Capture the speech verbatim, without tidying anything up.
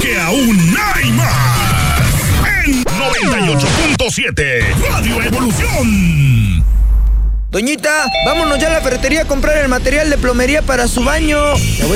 porque aún hay más. En noventa y ocho punto siete, Radio Evolución. Doñita, vámonos ya a la ferretería a comprar el material de plomería para su baño.